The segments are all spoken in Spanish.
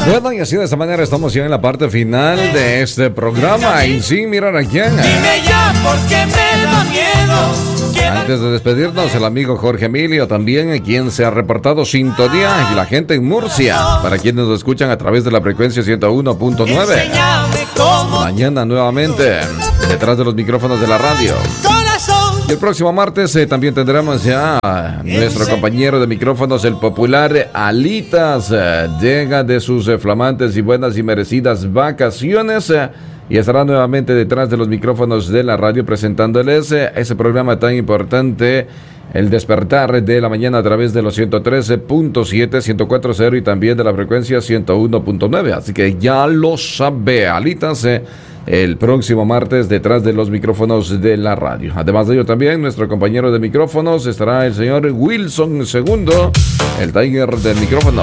Bueno, y así de esta manera estamos ya en la parte final de este programa y sin mirar a quién. Dime ya porque me da miedo. Antes de despedirnos, el amigo Jorge Emilio también, quien se ha reportado sintonía, y la gente en Murcia, para quienes nos escuchan a través de la frecuencia 101.9. Enséñame cómo. Mañana nuevamente detrás de los micrófonos de la radio. Y el próximo martes también tendremos ya a nuestro compañero de micrófonos, el popular Alitas. Llega de sus flamantes y buenas y merecidas vacaciones y estará nuevamente detrás de los micrófonos de la radio presentándoles ese programa tan importante, El Despertar de la Mañana, a través de los 113.7, 104.0 y también de la frecuencia 101.9. Así que ya lo sabe, Alitas, el próximo martes detrás de los micrófonos de la radio. Además de ello también nuestro compañero de micrófonos estará el señor Wilson II, el Tiger del micrófono,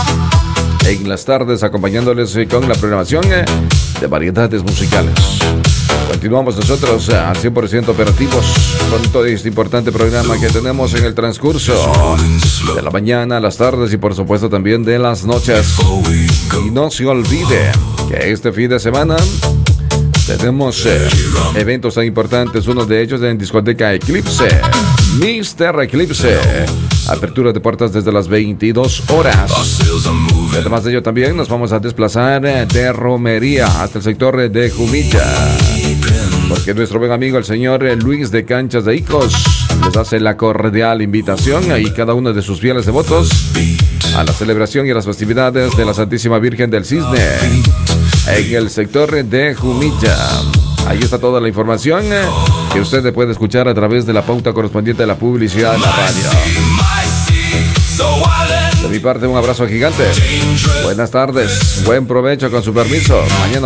en las tardes acompañándoles con la programación de variedades musicales. Continuamos nosotros al 100% operativos con todo este importante programa que tenemos en el transcurso de la mañana, las tardes y por supuesto también de las noches. Y no se olvide que este fin de semana tenemos eventos tan importantes, uno de ellos en discoteca Eclipse, Mr. Eclipse, apertura de puertas desde las 22 horas. Además de ello también nos vamos a desplazar de Romería hasta el sector de Jumilla, porque nuestro buen amigo el señor Luis de Canchas de Icos les hace la cordial invitación y cada uno de sus fieles devotos a la celebración y a las festividades de la Santísima Virgen del Cisne en el sector de Jumilla. Ahí está toda la información que usted puede escuchar a través de la pauta correspondiente a la publicidad en la radio. De mi parte, un abrazo gigante. Buenas tardes, buen provecho con su permiso. Mañana